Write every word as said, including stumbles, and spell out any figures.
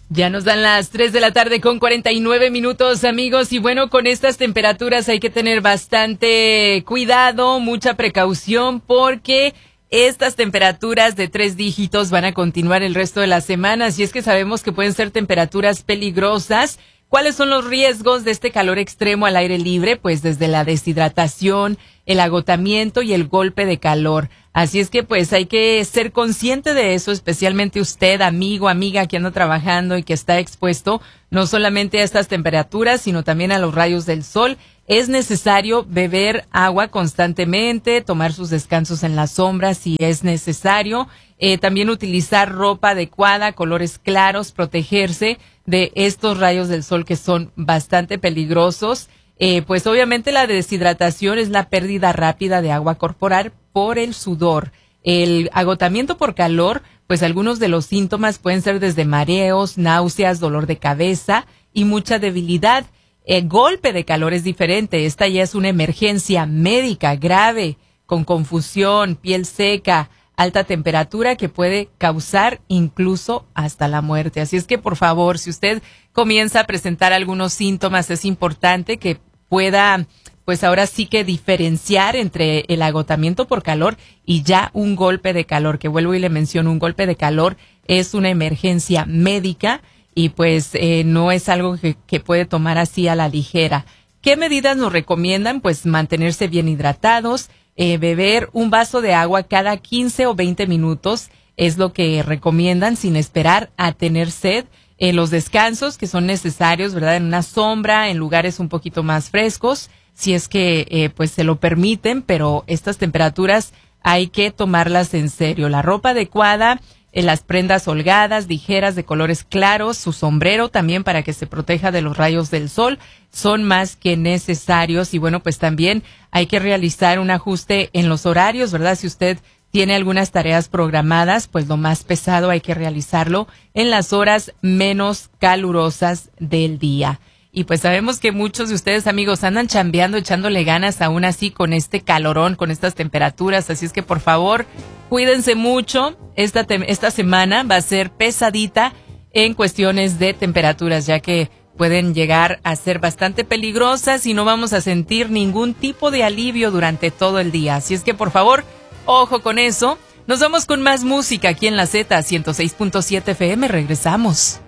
Ya nos dan las tres de la tarde con cuarenta y nueve minutos, amigos, y bueno, con estas temperaturas hay que tener bastante cuidado, mucha precaución, porque estas temperaturas de tres dígitos van a continuar el resto de las semanas, y es que sabemos que pueden ser temperaturas peligrosas. ¿Cuáles son los riesgos de este calor extremo al aire libre? Pues desde la deshidratación, el agotamiento y el golpe de calor. Así es que pues hay que ser consciente de eso, especialmente usted, amigo, amiga que anda trabajando y que está expuesto no solamente a estas temperaturas, sino también a los rayos del sol. Es necesario beber agua constantemente, tomar sus descansos en la sombra si es necesario, eh, también utilizar ropa adecuada, colores claros, protegerse de estos rayos del sol que son bastante peligrosos. Eh, pues obviamente la deshidratación es la pérdida rápida de agua corporal por el sudor. El agotamiento por calor, pues algunos de los síntomas pueden ser desde mareos, náuseas, dolor de cabeza y mucha debilidad. El golpe de calor es diferente. Esta ya es una emergencia médica grave, con confusión, piel seca, alta temperatura que puede causar incluso hasta la muerte. Así es que, por favor, si usted comienza a presentar algunos síntomas, es importante que pueda, pues ahora sí que diferenciar entre el agotamiento por calor y ya un golpe de calor, que vuelvo y le menciono, un golpe de calor es una emergencia médica y pues eh, no es algo que, que puede tomar así a la ligera. ¿Qué medidas nos recomiendan? Pues mantenerse bien hidratados, eh, beber un vaso de agua cada quince o veinte minutos es lo que recomiendan sin esperar a tener sed. Eh, los descansos que son necesarios, ¿verdad? En una sombra, en lugares un poquito más frescos, si es que eh, pues se lo permiten, pero estas temperaturas hay que tomarlas en serio. La ropa adecuada, eh, las prendas holgadas, ligeras, de colores claros, su sombrero también para que se proteja de los rayos del sol, son más que necesarios. Y bueno, pues también hay que realizar un ajuste en los horarios, ¿verdad? Si usted tiene algunas tareas programadas, pues lo más pesado hay que realizarlo en las horas menos calurosas del día. Y pues sabemos que muchos de ustedes, amigos, andan chambeando, echándole ganas aún así con este calorón, con estas temperaturas. Así es que, por favor, cuídense mucho. Esta, te- esta semana va a ser pesadita en cuestiones de temperaturas, ya que pueden llegar a ser bastante peligrosas y no vamos a sentir ningún tipo de alivio durante todo el día. Así es que, por favor, ojo con eso. Nos vamos con más música aquí en la Z ciento seis punto siete F M. Regresamos.